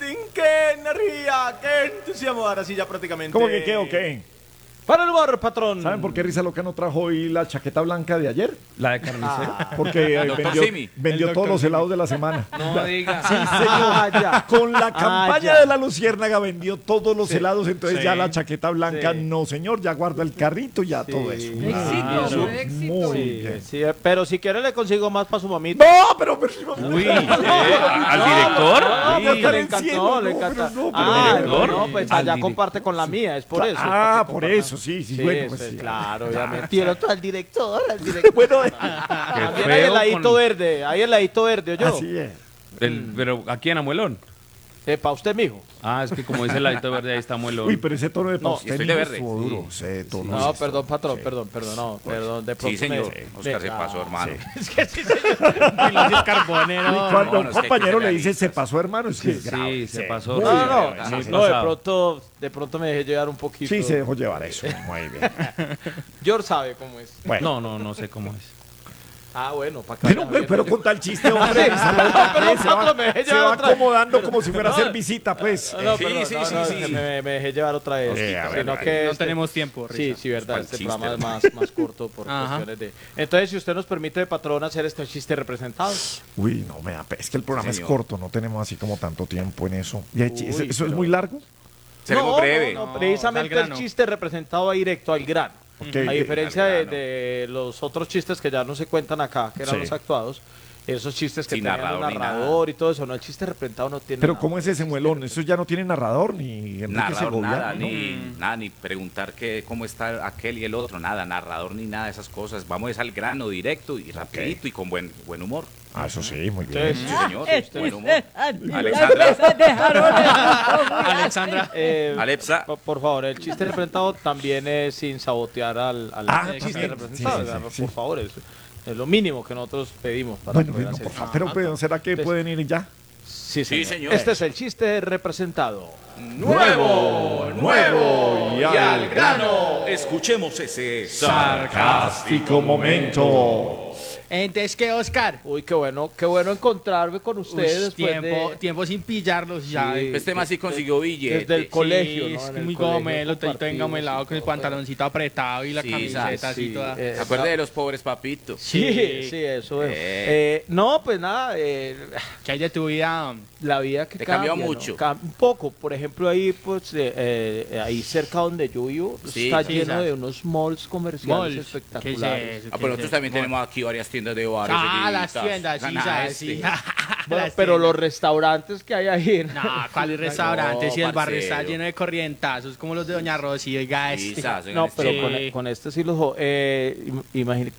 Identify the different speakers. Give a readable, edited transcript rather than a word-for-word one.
Speaker 1: Martín, qué energía, qué entusiasmo. Ahora sí ya prácticamente.
Speaker 2: ¿Cómo que qué o qué?
Speaker 1: Para el humor, patrón.
Speaker 2: ¿Saben por qué Risa Loca no trajo hoy la chaqueta blanca de ayer?
Speaker 3: La de carnicero.
Speaker 2: Porque
Speaker 4: Doctor Simi.
Speaker 2: vendió todos los helados de la semana.
Speaker 4: No diga.
Speaker 2: Sí, señor. Con la campaña de la Luciérnaga vendió todos los helados, entonces ya la chaqueta blanca, no señor, ya guarda el carrito, ya todo eso.
Speaker 5: Éxito, éxito.
Speaker 2: Muy
Speaker 1: Sí,
Speaker 2: bien.
Speaker 1: sí, pero si quiere le consigo más para su mamita.
Speaker 2: No, pero
Speaker 3: Uy, ¿al director?
Speaker 1: No,
Speaker 2: Sí,
Speaker 1: porque le
Speaker 2: en cielo,
Speaker 1: encantó, le
Speaker 2: no,
Speaker 1: encanta.
Speaker 2: pero no,
Speaker 1: Ah,
Speaker 3: director.
Speaker 1: no, pues
Speaker 3: Al
Speaker 1: allá
Speaker 3: director.
Speaker 1: comparte con la mía, es por eso.
Speaker 2: Ah,
Speaker 1: porque
Speaker 2: por
Speaker 1: compartan.
Speaker 2: eso, sí, bueno, pues sí.
Speaker 1: Claro, obviamente. Y el otro al director, Bueno, también hay
Speaker 3: feo
Speaker 1: heladito
Speaker 3: con-
Speaker 1: verde, hay heladito verde, yo.
Speaker 2: Así es.
Speaker 3: Pero aquí en Amuelón.
Speaker 1: Para usted, mijo.
Speaker 3: Ah, es que como dice el ladito verde, ahí está Amuelón.
Speaker 2: Uy, pero ese tono de
Speaker 1: No,
Speaker 2: pastel
Speaker 4: estoy de verde.
Speaker 2: estuvo duro. Ese tono
Speaker 1: No,
Speaker 2: sí
Speaker 1: perdón,
Speaker 2: estuvo-
Speaker 1: patrón,
Speaker 2: sí.
Speaker 1: perdón, de pronto
Speaker 4: Sí, señor.
Speaker 1: me-
Speaker 4: Oscar se pasó, hermano.
Speaker 1: Es que sí, señor.
Speaker 3: Pilosis Carbonero.
Speaker 2: Y cuando
Speaker 4: no,
Speaker 2: un
Speaker 4: es que hay
Speaker 2: compañero
Speaker 4: que
Speaker 2: le
Speaker 4: ser
Speaker 2: dice se pasó, hermano, es que es grave.
Speaker 3: Sí, se pasó.
Speaker 2: Muy
Speaker 1: No,
Speaker 2: bien.
Speaker 1: no,
Speaker 3: Sí,
Speaker 1: no,
Speaker 3: sí,
Speaker 1: de
Speaker 3: pasado.
Speaker 1: pronto me dejé llevar un poquito.
Speaker 2: Sí, se dejó llevar eso. Muy bien.
Speaker 1: George sabe cómo es.
Speaker 2: Bueno.
Speaker 3: No sé cómo es.
Speaker 1: Ah, bueno, para acá.
Speaker 2: Pero con tal chiste, hombre.
Speaker 1: Perdón,
Speaker 2: se va,
Speaker 1: patrón, me dejé
Speaker 2: se
Speaker 1: llevar
Speaker 2: va
Speaker 1: otra.
Speaker 2: acomodando como si fuera a hacer
Speaker 1: No.
Speaker 2: visita, pues.
Speaker 1: No,
Speaker 4: Sí,
Speaker 1: perdón,
Speaker 4: sí,
Speaker 1: no,
Speaker 4: sí,
Speaker 1: no,
Speaker 4: sí.
Speaker 1: es que me dejé llevar otra vez.
Speaker 2: A ver,
Speaker 1: Sino
Speaker 2: ahí.
Speaker 1: que
Speaker 3: No tenemos tiempo,
Speaker 1: Sí,
Speaker 3: Risa.
Speaker 1: sí, verdad.
Speaker 4: ¿Cuál
Speaker 1: Este
Speaker 4: chiste,
Speaker 1: programa es
Speaker 4: hermano?
Speaker 1: más corto por
Speaker 3: Ajá.
Speaker 1: cuestiones de. Entonces, si usted nos permite, patrón, hacer este chiste representado.
Speaker 2: Uy, no, me da es que el programa es
Speaker 4: Señor.
Speaker 2: corto, no tenemos así como tanto tiempo en eso. ¿Y eso
Speaker 1: Uy,
Speaker 2: es
Speaker 1: pero-
Speaker 2: muy largo?
Speaker 4: Seremos breve.
Speaker 1: No,
Speaker 3: No,
Speaker 1: precisamente
Speaker 3: al
Speaker 1: el
Speaker 3: grano.
Speaker 1: chiste representado va directo al grano.
Speaker 2: Ok,
Speaker 1: A diferencia
Speaker 4: al
Speaker 1: de,
Speaker 4: grano.
Speaker 1: de los otros chistes que ya no se cuentan acá, que eran
Speaker 2: Sí.
Speaker 1: los actuados, esos chistes que
Speaker 4: Sin
Speaker 1: tenían
Speaker 4: narrador
Speaker 1: un
Speaker 4: ni
Speaker 1: narrador y todo eso, no, el chiste representado no tiene
Speaker 2: Pero
Speaker 1: nada.
Speaker 2: ¿cómo es ese muelón? Eso ya no tiene narrador ni Enrique
Speaker 4: Narrador,
Speaker 2: Segoviano,
Speaker 4: nada,
Speaker 2: ¿no?
Speaker 4: ni preguntar cómo está aquel y el otro, nada, narrador ni nada de esas cosas. Vamos al grano directo y rapidito y con buen humor.
Speaker 2: Ah, eso sí, muy bien.
Speaker 1: Entonces,
Speaker 4: Sí, señor, buen humor.
Speaker 3: Alexandra.
Speaker 4: Alexa.
Speaker 1: Por favor, el chiste representado también es sin sabotear al chiste
Speaker 2: sí,
Speaker 1: representado.
Speaker 2: sí,
Speaker 1: ¿verdad?
Speaker 2: sí.
Speaker 1: Por favor, es lo mínimo que nosotros pedimos para
Speaker 2: Bueno,
Speaker 1: poder
Speaker 2: bueno,
Speaker 1: hacer
Speaker 2: por favor.
Speaker 1: esto.
Speaker 2: Pero ¿será que
Speaker 1: Entonces-
Speaker 2: pueden ir ya?
Speaker 1: Sí,
Speaker 4: Sí,
Speaker 1: señor.
Speaker 4: señor.
Speaker 1: Este es el chiste representado.
Speaker 4: Nuevo y al grano. Escuchemos ese
Speaker 2: Sarcástico momento.
Speaker 5: Entonces, ¿qué, Oscar?
Speaker 1: Uy, qué bueno encontrarme con ustedes.
Speaker 5: Ush, tiempo sin pillarlos ya.
Speaker 1: Sí.
Speaker 4: Este más sí consiguió billete.
Speaker 1: Desde el colegio,
Speaker 5: Sí,
Speaker 1: ¿no?
Speaker 5: es
Speaker 1: En
Speaker 5: que
Speaker 1: el
Speaker 5: muy
Speaker 1: colegio
Speaker 5: gomelo, todito
Speaker 1: compartimos
Speaker 5: engamelado
Speaker 1: y
Speaker 5: con el
Speaker 1: todo.
Speaker 5: pantaloncito apretado y la
Speaker 4: Sí,
Speaker 5: camiseta así
Speaker 1: sí,
Speaker 5: toda.
Speaker 4: ¿Se acuerda de los pobres papitos?
Speaker 1: Sí, sí, eso es. No, pues nada,
Speaker 5: ¿Qué hay de tu vida?
Speaker 1: la vida que
Speaker 4: Te
Speaker 1: cambia,
Speaker 4: cambió
Speaker 1: ¿no?
Speaker 4: mucho.
Speaker 1: Un poco, por ejemplo, ahí pues ahí cerca donde yo vivo
Speaker 4: Sí,
Speaker 1: está
Speaker 4: sí,
Speaker 1: lleno
Speaker 5: ¿sabes?
Speaker 1: de unos malls comerciales
Speaker 5: Malls.
Speaker 1: espectaculares.
Speaker 5: ¿Qué es eso?
Speaker 4: Pero nosotros también tenemos aquí varias tiendas de bares.
Speaker 5: Ah, las
Speaker 4: seguiditas.
Speaker 5: tiendas, sí,
Speaker 4: Gana
Speaker 5: ¿sabes?
Speaker 4: este.
Speaker 5: Sí.
Speaker 1: Bueno,
Speaker 5: Las
Speaker 1: pero
Speaker 5: tiendas.
Speaker 1: los restaurantes que hay ahí.
Speaker 5: No, ¿cuál restaurante? Si el barrio está
Speaker 4: parcero.
Speaker 5: lleno de corrientazos como los de Doña Rosy, oiga
Speaker 4: Sí,
Speaker 5: este.
Speaker 4: sas, oigan,
Speaker 1: No,
Speaker 4: este
Speaker 1: pero
Speaker 5: Sí.
Speaker 1: con este sí los... imagínate,